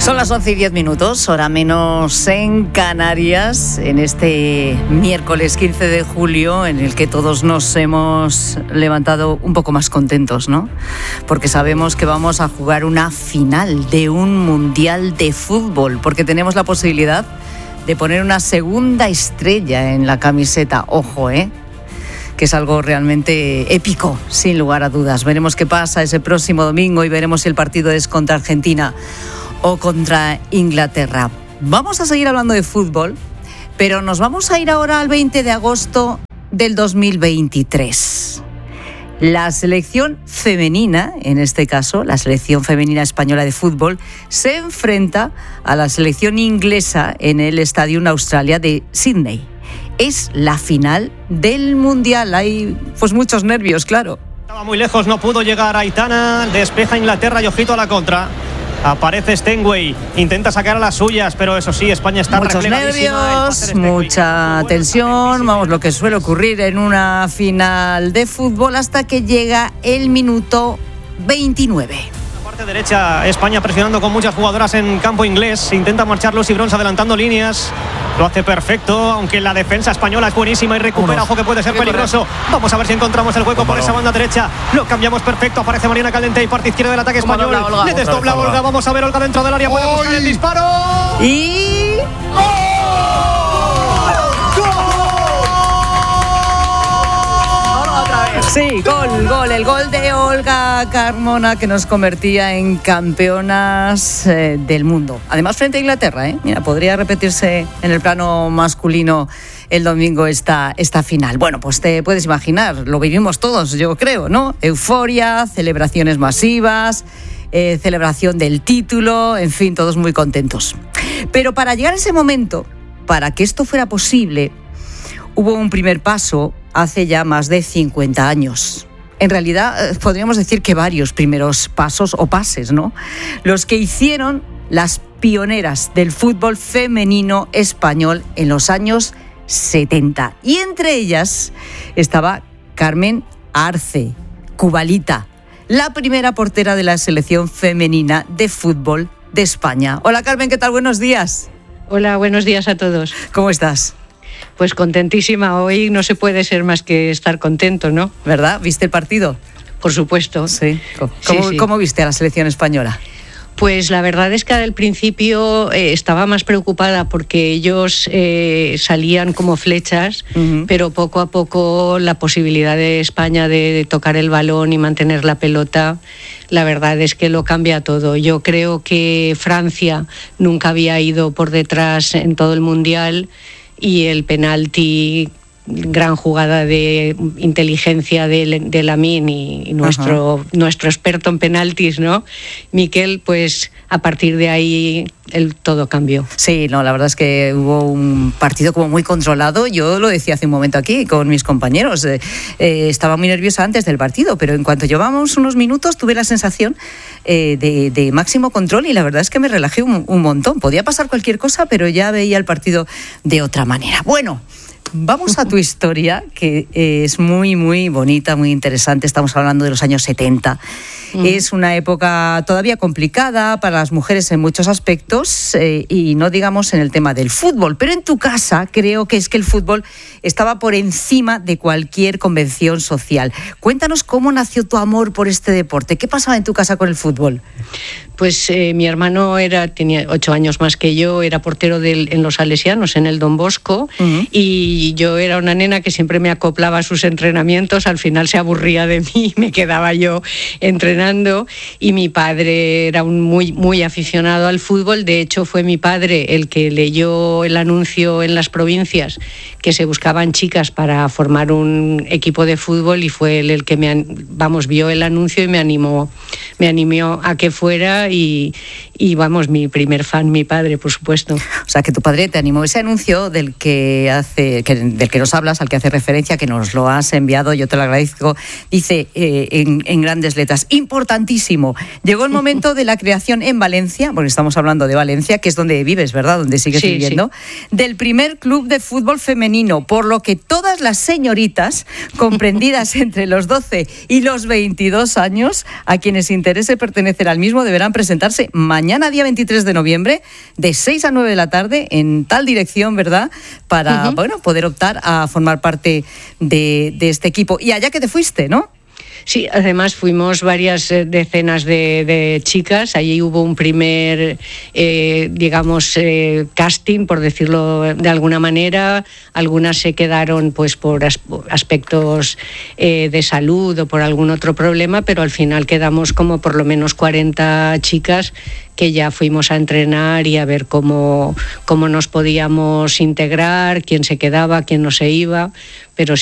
Son las 11:10, hora menos en Canarias, en este miércoles 15 de julio, en el que todos nos hemos levantado un poco más contentos, ¿no? Porque sabemos que vamos a jugar una final de un mundial de fútbol, porque tenemos la posibilidad de poner una segunda estrella en la camiseta. Ojo, que es algo realmente épico, sin lugar a dudas. Veremos qué pasa ese próximo domingo y veremos si el partido es contra Argentina o contra Inglaterra. Vamos a seguir hablando de fútbol, pero nos vamos a ir ahora al 20 de agosto del 2023. La selección femenina, en este caso, la selección femenina española de fútbol, se enfrenta a la selección inglesa en el Stadium Australia de Sydney. Es la final del Mundial. Hay pues muchos nervios, claro. Estaba muy lejos, no pudo llegar Aitana, despeja Inglaterra y ojito a la contra. Aparece Stenway, intenta sacar a las suyas, pero eso sí, España está muchos nervios, mucha tensión, vamos, lo que suele ocurrir en una final de fútbol, hasta que llega el minuto 29. Parte derecha, España presionando con muchas jugadoras en campo inglés, intenta marchar Lucy Bronze adelantando líneas, lo hace perfecto, aunque la defensa española es buenísima y recupera, ojo que puede ser peligroso. Vamos a ver si encontramos el hueco por esa banda derecha, lo cambiamos perfecto, aparece Mariana Caldente y parte izquierda del ataque español, le desdobla Olga, vamos a ver Olga dentro del área, puede buscar el disparo y... Sí, gol, el gol de Olga Carmona, que nos convertía en campeonas del mundo. Además, frente a Inglaterra, mira, podría repetirse en el plano masculino el domingo esta final. Bueno, pues te puedes imaginar, lo vivimos todos, yo creo, ¿no? Euforia, celebraciones masivas, celebración del título, en fin, todos muy contentos. Pero para llegar a ese momento, para que esto fuera posible, hubo un primer paso hace ya más de 50 años. En realidad, podríamos decir que varios primeros pasos o pases, ¿no? Los que hicieron las pioneras del fútbol femenino español en los años 70. Y entre ellas estaba Carmen Arce, Cubalita, la primera portera de la selección femenina de fútbol de España. Hola Carmen, ¿qué tal? Buenos días. Hola, buenos días a todos. ¿Cómo estás? Pues contentísima, hoy no se puede ser más que estar contento, ¿no? ¿Verdad? ¿Viste el partido? Por supuesto. Sí. Sí. ¿Cómo viste a la selección española? Pues la verdad es que al principio estaba más preocupada porque ellos salían como flechas, pero poco a poco la posibilidad de España de tocar el balón y mantener la pelota, la verdad es que lo cambia todo. Yo creo que Francia nunca había ido por detrás en todo el Mundial y el penalti, gran jugada de inteligencia de Lamine y nuestro experto en penaltis, ¿no? Miquel, pues a partir de ahí todo cambió. Sí, no, la verdad es que hubo un partido como muy controlado. Yo lo decía hace un momento aquí con mis compañeros. Estaba muy nerviosa antes del partido, pero en cuanto llevábamos unos minutos tuve la sensación de máximo control y la verdad es que me relajé un montón. Podía pasar cualquier cosa, pero ya veía el partido de otra manera. Bueno, vamos a tu historia, que es muy, muy bonita, muy interesante. Estamos hablando de los años 70. Es una época todavía complicada para las mujeres en muchos aspectos y no digamos en el tema del fútbol. Pero en tu casa creo que es que el fútbol estaba por encima de cualquier convención social. Cuéntanos cómo nació tu amor por este deporte. ¿Qué pasaba en tu casa con el fútbol? Pues mi hermano tenía 8 años más que yo, era portero en los Salesianos, en el Don Bosco, y yo era una nena que siempre me acoplaba a sus entrenamientos. Al final se aburría de mí, me quedaba yo entrenando, y mi padre era muy, muy aficionado al fútbol. De hecho, fue mi padre el que leyó el anuncio en las provincias que se buscaban chicas para formar un equipo de fútbol, y fue él el que vio el anuncio y me animó a que fuera, y mi primer fan, mi padre, por supuesto. O sea, que tu padre te animó. Ese anuncio del que del que nos hablas, al que hace referencia, que nos lo has enviado, yo te lo agradezco, dice en grandes letras, importantísimo, llegó el momento de la creación en Valencia, porque estamos hablando de Valencia, que es donde vives, ¿verdad?, donde sigues viviendo, del primer club de fútbol femenino, por lo que todas las señoritas comprendidas entre los 12 y los 22 años, a quienes interese pertenecer al mismo, deberán presentarse mañana, día 23 de noviembre, de 6 a 9 de la tarde, en tal dirección, ¿verdad?, para poder optar a formar parte de este equipo. Y allá que te fuiste, ¿no? Sí, además fuimos varias decenas de chicas. Allí hubo un primer, casting, por decirlo de alguna manera. Algunas se quedaron pues por aspectos de salud o por algún otro problema, pero al final quedamos como por lo menos 40 chicas que ya fuimos a entrenar y a ver cómo nos podíamos integrar, quién se quedaba, quién no se iba. Pero